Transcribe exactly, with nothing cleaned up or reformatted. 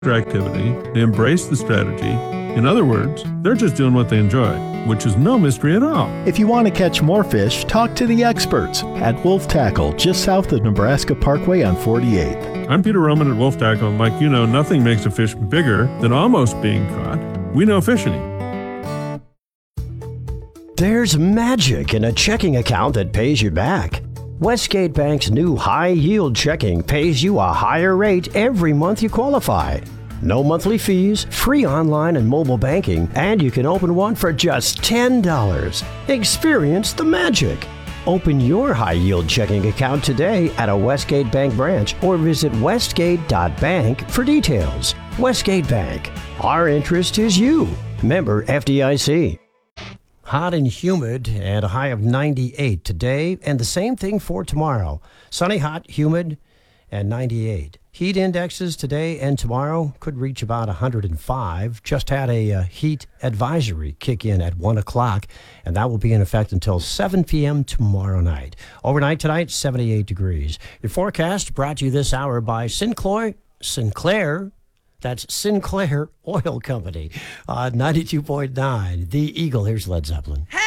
activity. They embrace the strategy. In other words, they're just doing what they enjoy, which is no mystery at all. If you want to catch more fish, talk to the experts at Wolf Tackle, just south of Nebraska Parkway on forty-eighth. I'm Peter Roman at Wolf Tackle, and like you know, nothing makes a fish bigger than almost being caught. We know fishing. There's magic in a checking account that pays you back. Westgate Bank's new high-yield checking pays you a higher rate every month you qualify. No monthly fees, free online and mobile banking, and you can open one for just ten dollars. Experience the magic. Open your high-yield checking account today at a Westgate Bank branch or visit westgate dot bank for details. Westgate Bank. Our interest is you. Member F D I C. Hot and humid and a high of ninety-eight today, and the same thing for tomorrow. Sunny, hot, humid, and ninety-eight. Heat indexes today and tomorrow could reach about one hundred five. Just had a uh, heat advisory kick in at one o'clock, and that will be in effect until seven p.m. tomorrow night. Overnight tonight, seventy-eight degrees. Your forecast brought to you this hour by Sinclair. Sinclair. That's Sinclair Oil Company. Uh, ninety-two point nine. The Eagle. Here's Led Zeppelin.